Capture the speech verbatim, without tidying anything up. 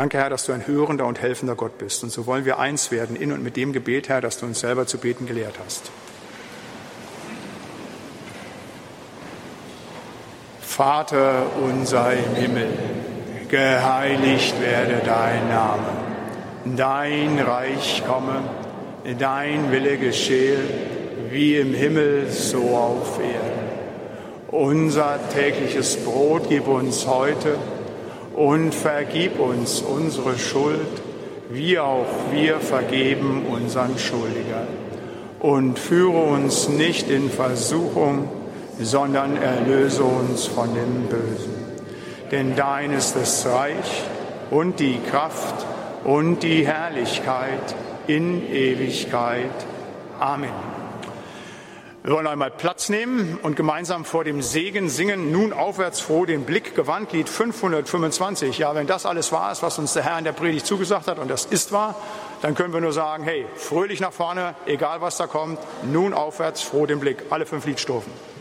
Danke, Herr, dass du ein hörender und helfender Gott bist. Und so wollen wir eins werden in und mit dem Gebet, Herr, das du uns selber zu beten gelehrt hast. Vater unser im Himmel, geheiligt werde dein Name. Dein Reich komme, dein Wille geschehe, wie im Himmel, so auf Erden. Unser tägliches Brot gib uns heute und vergib uns unsere Schuld, wie auch wir vergeben unseren Schuldigern. Und führe uns nicht in Versuchung, sondern erlöse uns von dem Bösen. Denn dein ist das Reich und die Kraft und die Herrlichkeit in Ewigkeit. Amen. Wir wollen einmal Platz nehmen und gemeinsam vor dem Segen singen, nun aufwärts froh den Blick gewandt, Lied fünfhundertfünfundzwanzig. Ja, wenn das alles wahr ist, was uns der Herr in der Predigt zugesagt hat, und das ist wahr, dann können wir nur sagen, hey, fröhlich nach vorne, egal was da kommt, nun aufwärts froh den Blick. Alle fünf Liedstrophen.